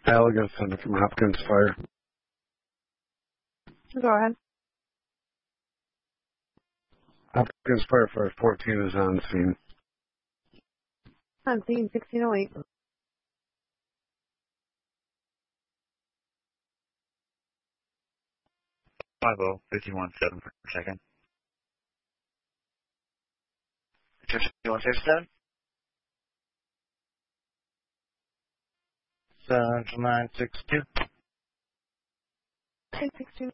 Halligan Center from Hopkins Fire. Go ahead. Hopkins Firefighter 14 is on scene. On scene 1608. Five 51-7 per second. 51-7. Central 962. 1062.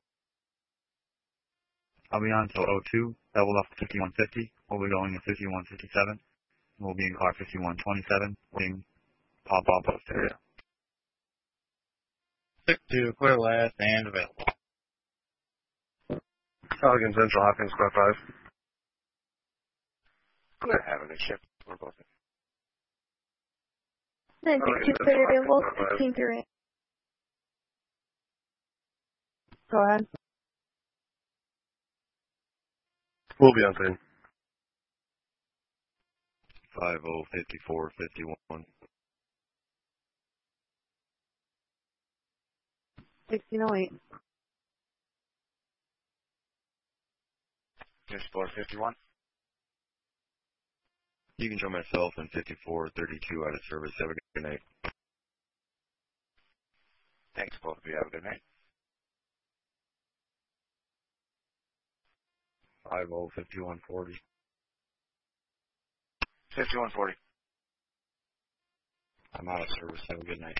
I'll be on until 02. Level up to 5150. We'll be going to 5157. We'll be in car 5127. Wing pop-up post area. 62, clear last and available. Halligan Central, Hopkins Squad 5. Clear, having a shift. We're both in. 962 clear available. 1638. Go ahead. We'll be on scene. 50-54-51. 1608. Just 451. You can join myself in 5432 out of service. Have a good night. Thanks, both of you. Have a good night. 50-5140. 5140. I'm out of service. Have a good night.